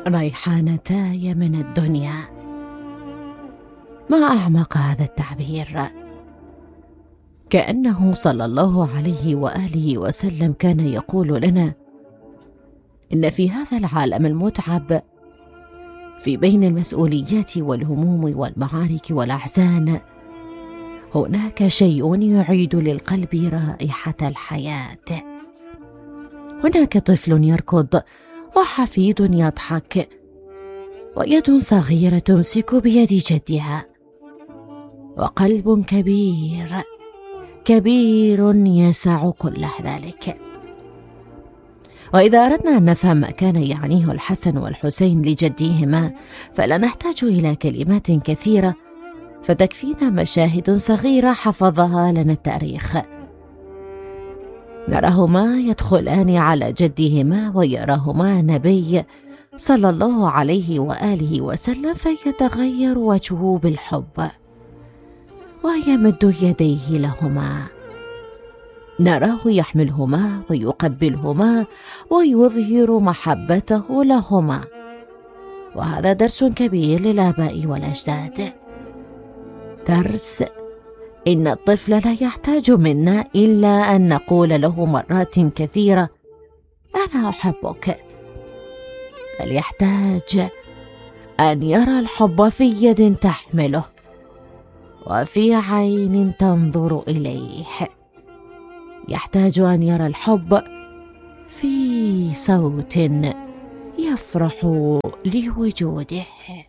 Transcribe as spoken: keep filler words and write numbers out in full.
ريحانتاي من الدنيا. ما أعمق هذا التعبير، كأنه صلى الله عليه وآله وسلم كان يقول لنا إن في هذا العالم المتعب، في بين المسؤوليات والهموم والمعارك والأحزان، هناك شيء يعيد للقلب رائحة الحياة. هناك طفل يركض، وحفيد يضحك، ويد صغيرة تمسك بيد جدها، وقلب كبير كبير يسع كل ذلك. وإذا أردنا أن نفهم ما كان يعنيه الحسن والحسين لجديهما، فلا نحتاج إلى كلمات كثيرة، فتكفينا مشاهد صغيرة حفظها لنا التاريخ. نراهما يدخلان على جدهما ويراهما نبي صلى الله عليه وآله وسلم، فيتغير وجهه بالحب ويمد يديه لهما. نراه يحملهما ويقبلهما ويظهر محبته لهما، وهذا درس كبير للآباء والأجداد. درس إن الطفل لا يحتاج منا إلا أن نقول له مرات كثيرة أنا أحبك، بل يحتاج أن يرى الحب في يد تحمله، وفي عين تنظر إليه. يحتاج أن يرى الحب في صوت يفرح لوجوده.